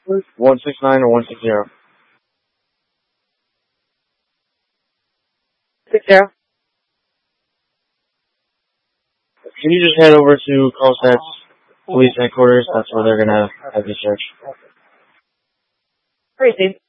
169 or 160? 60. Can you just head over to Colstead's police headquarters? That's where they're gonna have you search. Great, Steve.